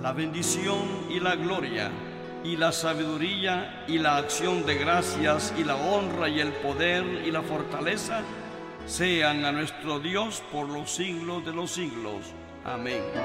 la bendición y la gloria, y la sabiduría y la acción de gracias, y la honra y el poder y la fortaleza sean a nuestro Dios por los siglos de los siglos. Amén.